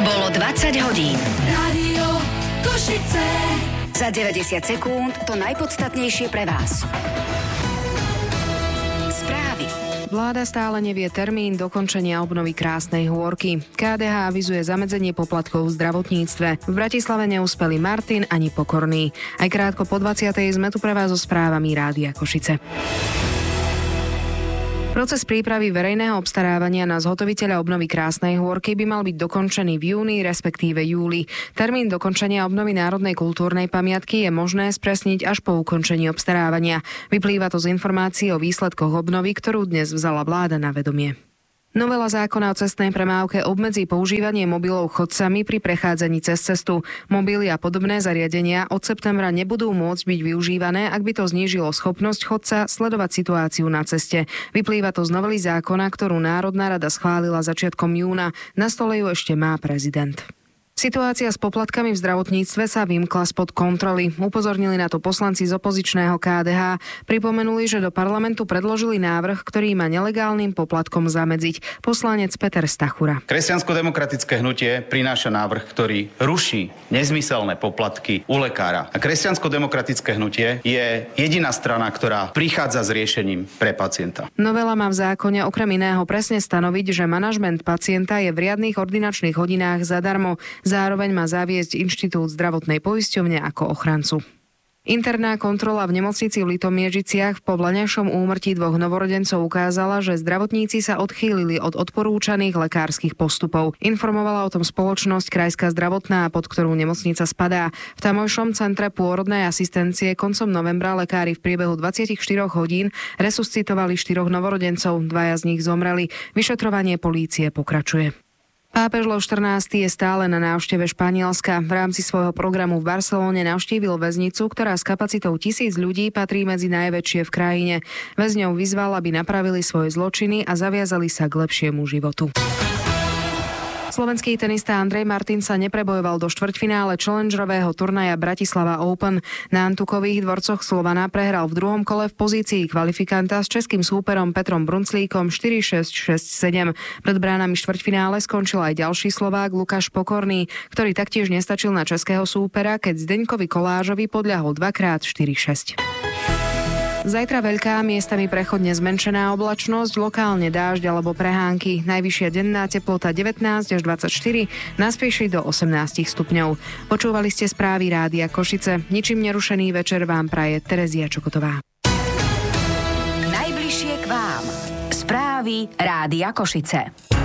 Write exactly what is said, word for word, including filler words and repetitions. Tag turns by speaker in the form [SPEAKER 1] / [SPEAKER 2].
[SPEAKER 1] Bolo dvadsať hodín.
[SPEAKER 2] Rádio Košice.
[SPEAKER 1] Za deväťdesiat sekúnd to najpodstatnejšie pre vás. Správy.
[SPEAKER 3] Vláda stále nevie termín dokončenia obnovy Krásnej hôrky. ká dé há avizuje zamedzenie poplatkov v zdravotníctve. V Bratislave neúspeli Martin ani Pokorný. Aj krátko po dvadsiatej sme tu pre vás so správami Rádia Košice. Proces prípravy verejného obstarávania na zhotoviteľa obnovy Krásnej hôrky by mal byť dokončený v júni, respektíve júli. Termín dokončenia obnovy národnej kultúrnej pamiatky je možné spresniť až po ukončení obstarávania. Vyplýva to z informácií o výsledkoch obnovy, ktorú dnes vzala vláda na vedomie. Novela zákona o cestnej premávke obmedzí používanie mobilov chodcami pri prechádzaní cez cestu. Mobily a podobné zariadenia od septembra nebudú môcť byť využívané, ak by to znížilo schopnosť chodca sledovať situáciu na ceste. Vyplýva to z novely zákona, ktorú Národná rada schválila začiatkom júna. Na stole ju ešte má prezident. Situácia s poplatkami v zdravotníctve sa vymkla spod kontroly. Upozornili na to poslanci z opozičného ká dé há. Pripomenuli, že do parlamentu predložili návrh, ktorý má nelegálnym poplatkom zamedziť. Poslanec Peter Stachura.
[SPEAKER 4] Kresťansko-demokratické hnutie prináša návrh, ktorý ruší nezmyselné poplatky u lekára. A kresťansko-demokratické hnutie je jediná strana, ktorá prichádza s riešením pre pacienta.
[SPEAKER 3] Novela má v zákone okrem iného presne stanoviť, že manažment pacienta je v riadnych ordinačných hodinách zadarmo. Zároveň má zaviesť Inštitút zdravotnej poisťovne ako ochrancu. Interná kontrola v nemocnici v Litomiežiciach po vlaňajšom úmrtí dvoch novorodencov ukázala, že zdravotníci sa odchýlili od odporúčaných lekárskych postupov. Informovala o tom spoločnosť Krajská zdravotná, pod ktorú nemocnica spadá. V tamojšom centre pôrodnej asistencie koncom novembra lekári v priebehu dvadsaťštyri hodín resuscitovali štyroch novorodencov, dvaja z nich zomreli. Vyšetrovanie polície pokračuje. Pápež Lev štrnásty je stále na návšteve Španielska. V rámci svojho programu v Barcelóne navštívil väznicu, ktorá s kapacitou tisíc ľudí patrí medzi najväčšie v krajine. Väzňov vyzval, aby napravili svoje zločiny a zaviazali sa k lepšiemu životu. Slovenský tenista Andrej Martin sa neprebojoval do štvrťfinále challengerového turnaja Bratislava Open. Na Antukových dvorcoch Slovana prehral v druhom kole v pozícii kvalifikanta s českým súperom Petrom Brunclíkom štyri šesť šesť sedem. Pred bránami štvrťfinále skončil aj ďalší Slovák Lukáš Pokorný, ktorý taktiež nestačil na českého súpera, keď Zdeňkovi Kolážovi podľahol dvakrát štyri šesť. Zajtra veľká, miestami prechodne zmenšená oblačnosť, lokálne dážď alebo prehánky. Najvyššia denná teplota devätnásť až dvadsaťštyri, najspiešej do osemnásť stupňov. Počúvali ste správy Rádia Košice. Ničím nerušený večer vám praje Terezia Čokotová.
[SPEAKER 1] Najbližšie k vám. Správy Rádia Košice.